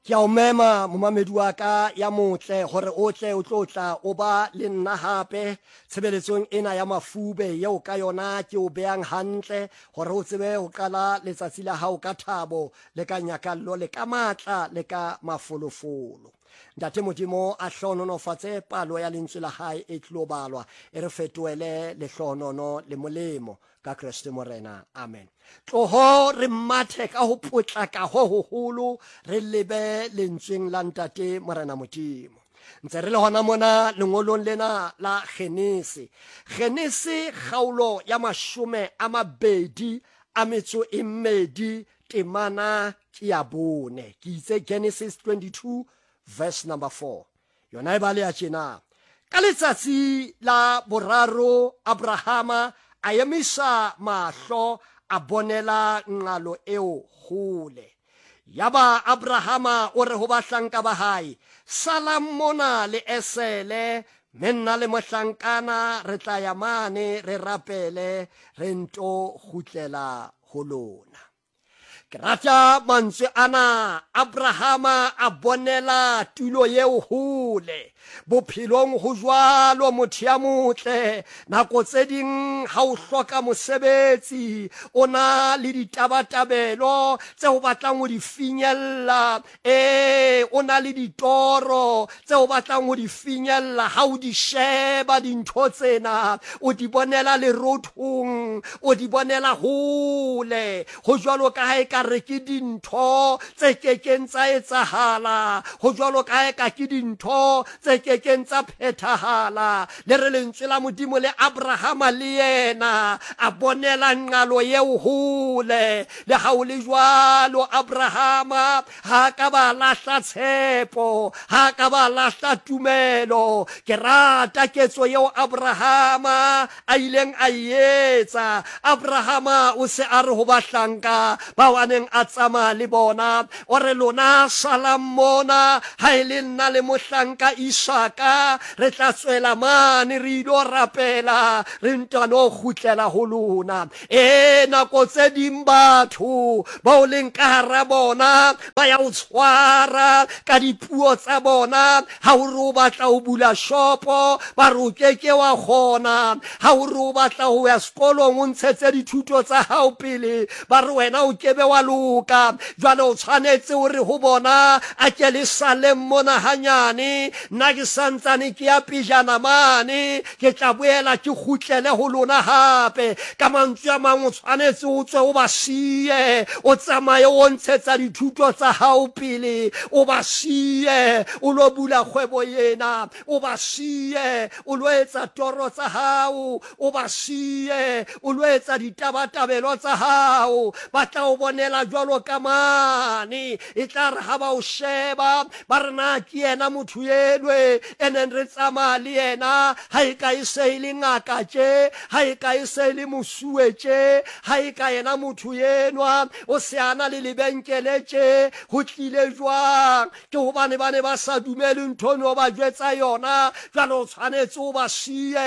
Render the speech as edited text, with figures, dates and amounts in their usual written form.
Ke a o mema momamedi wa ka ya motle hore o tle o tlotla o ba le nna hape tshebeletsong ena ya mafube yeo ka yona ke o beang hantle hore o tsebe ho qala letsatsi la hao ka thabo le ka nyakallo le ka matla le ka mafolofolo. Ntate Modimo a hlononofatse palo ya lentswe la hae e tlo balwa e re fetoele le hlonono le molemo ka Kriste Morena. Amen. Tloho re mathe ka ho potlaka ho hoholo re lebe lentsweng la ntate Morena Modimo. Ntse re le hona mona lengolong lena la Genese kgaolo ya 22 temana ke ya bone. Ke itse Genesis 22 verse number 4. Yona e bale ya tjena: ka letsatsi la boraro Abrahama a emisa mahlo a bonela ngalo eo hole. Yaba Abrahama o re ho bahlanka ba hae, sala mona le esele menna le mohlankana re tla ya mane re rapele re nto khutlela ho lona. Ke rata mantswe ana. Abrahama a bonela tulo yeo hole. Bophelong ho jwalo motho ya motle, nako tse ding ha o hloka mosebetsi, o na le ditabatabelo tse o batlang ho di finyella, o na le ditoro tse o batlang ho di finyella. Ha o di sheba dintho tsena, o di bonela lerothong, o di bonela hole, ho jwalo ka ha e ka re ke dintho tse kekeng tsa etsahala, ho jwalo ka ha e ka ke dintho tse kekeng tsa phethahala. Le re lentswe la Modimo le Abrahama le yena a bonela ngalo eo hole. Le ha o le jwalo Abrahama ha ka ba lahla tshepo, ha ka ba lahla tumelo. Ke rata ketso eo Abrahama a ileng a etsa. Abrahama o se a re ho bahlanka ba waneng a tsamaya le bona, o re lona salam mona, ha e le nna le mohlanka Isaka re tla tswela mane re ilo rapela re ntano khutlela ho lona. Nako tse ding batho ba o leng ka hara bona ba ya o tshwara ka dipuo tsa bona. Ha o re o batla ho bula shopo ba re o keke wa kgona, ha o re o batla ho ya sekolong o ntshetse dithuto tsa hao pele ba re wena o kebe wa loka. Jwale o tshwanetse o re ho bona a ke le sale mona hanyane, nna ke santsane ke ya pejana mane, ke tla boela ke kgutlele ho lona hape. Ka mantswe a mang o tshwanetse o tswe o ba siye, o tsamaye o ntshetsa dithuto tsa hao pele, o ba siye o lo bula kgwebo yena, o ba siye o lo etsa toro tsa hao, o ba siye o lo etsa ditabatabelo tsa hao. Ba tla o bonela jwalo ka mane, e tla re ha ba o sheba ba re na ke yena motho enwe enen re tsamaya le yena. Ha e ka e se e le ngaka tje, ha e ka e se e le mosuwe tje, ha e ka yena motho enwa o se ana le lebenkele tje, ho tlile jwang? Ke hobane ba ne ba sa dumele ntho no ba jwetsa yona. Jwale o tshwanetse o ba siye